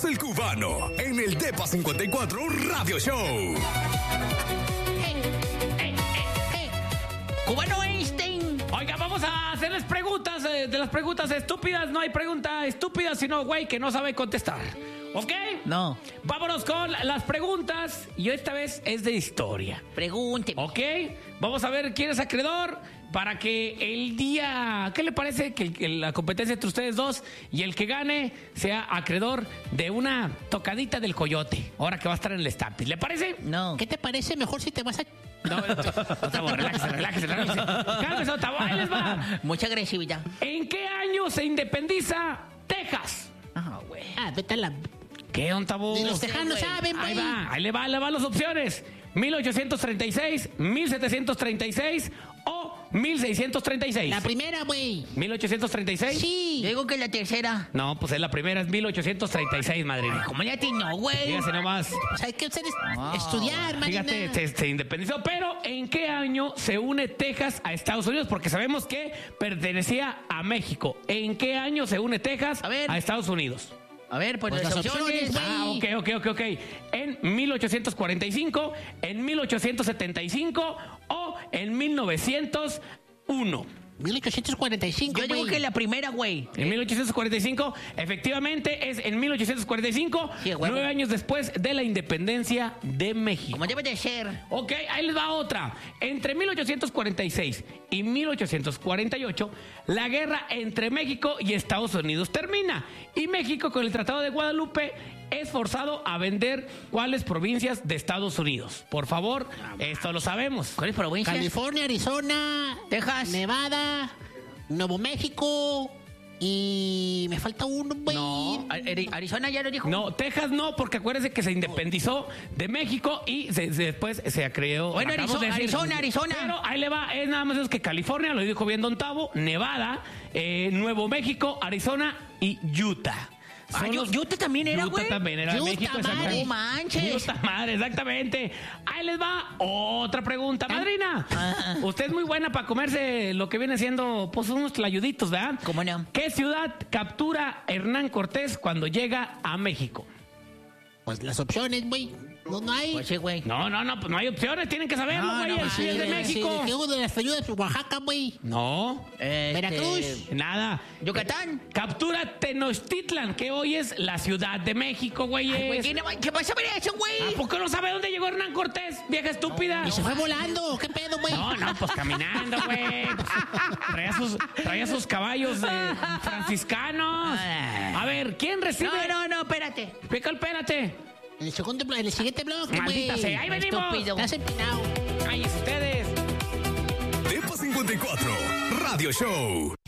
Somos el Cubano en el Depa 54 Radio Show. Cubano Einstein. Oiga, vamos a hacerles preguntas. De las preguntas estúpidas, no hay pregunta estúpida, sino güey que no sabe contestar. ¿Ok? No. Vámonos con las preguntas. Y esta vez es de historia. Pregúnteme. ¿Ok? Vamos a ver quién es acreedor para que el día... ¿Qué le parece que la competencia entre ustedes dos y el que gane sea acreedor de una tocadita del coyote? Ahora que va a estar en el Stampis. ¿Le parece? No. ¿Qué te parece mejor si te vas a... No, Otavo, relájese. Cálmese, Otavo, ahí les va. Mucha agresividad. ¿En qué año se independiza Texas? Ah, güey. vete a la... ¿Qué, Otavo? Ni los tejanos saben, Ahí güey. va, ahí le van las opciones. 1836, 1736 o 1636. La primera, güey. 1836. Sí. Yo digo que la tercera. No, pues es la primera, es 1836, madrina. ¿Cómo le atinó, güey? Fíjese nomás. O sea, hay que estudiar, Marina. Fíjate, se independizó. Pero, ¿en qué año se une Texas a Estados Unidos? Porque sabemos que pertenecía a México. ¿En qué año se une Texas a Estados Unidos? A ver, pues las opciones. Ok. En 1845, en 1875 o en 1901. 1845, Yo digo que la primera, güey. En 1845, efectivamente es en 1845, Sí, güey. 9 años después de la independencia de México. Como debe de ser. Ok, ahí les va otra. Entre 1846 y 1848, la guerra entre México y Estados Unidos termina. Y México, con el Tratado de Guadalupe, es forzado a vender cuáles provincias de Estados Unidos. Por favor, esto lo sabemos. ¿Cuáles provincias? California, Arizona, Texas, Nevada, Nuevo México y me falta uno, güey. No, Arizona ya lo dijo. No, Texas no, porque acuérdense que se independizó de México y después se creó... Bueno, Arizona. Pero ahí le va, es nada más eso que California, lo dijo bien Don Tavo, Nevada, Nuevo México, Arizona y Utah. Utah también era, güey. Utah también era de México. Madre. No manches. Utah madre, exactamente. Ahí les va otra pregunta. Madrina, usted es muy buena para comerse lo que viene siendo, pues, unos tlayuditos, ¿verdad? ¿Cómo no? ¿Qué ciudad captura Hernán Cortés cuando llega a México? Pues las opciones, güey. No hay. Pues sí, güey. No, pues no hay opciones, tienen que saberlo, güey. Sí, es de México. ¿Qué hubo de las ayudas de Oaxaca, güey? No. Veracruz. Nada. Yucatán. Captura Tenochtitlan, que hoy es la Ciudad de México, güey. ¿Qué pasa con eso, güey? ¿A poco no sabe dónde llegó Hernán Cortés, vieja estúpida? Y se fue volando. ¿Qué pedo, güey? No, pues caminando, güey. Traía sus caballos franciscanos. A ver, ¿quién recibe? No, espérate. Espérate. En el siguiente bloque, güey. Maldita sea, ahí venimos. Estúpido. Estás empinado. Ay, ustedes. Depa 54 Radio Show.